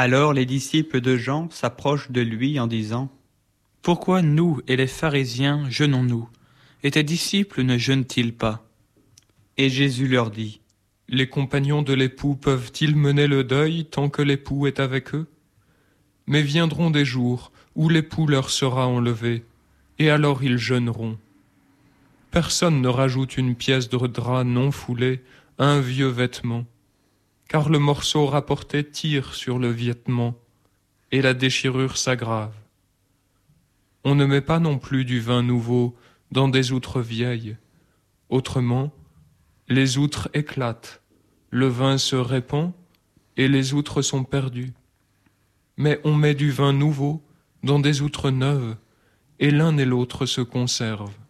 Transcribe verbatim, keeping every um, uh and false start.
Alors les disciples de Jean s'approchent de lui en disant : « Pourquoi nous et les pharisiens jeûnons-nous, et tes disciples ne jeûnent-ils pas ?» Et Jésus leur dit : « Les compagnons de l'époux peuvent-ils mener le deuil tant que l'époux est avec eux ? Mais viendront des jours où l'époux leur sera enlevé, et alors ils jeûneront. Personne ne rajoute une pièce de drap non foulée à un vieux vêtement, car le morceau rapporté tire sur le vêtement, et la déchirure s'aggrave. On ne met pas non plus du vin nouveau dans des outres vieilles. Autrement, les outres éclatent, le vin se répand, et les outres sont perdues. Mais on met du vin nouveau dans des outres neuves, et l'un et l'autre se conservent.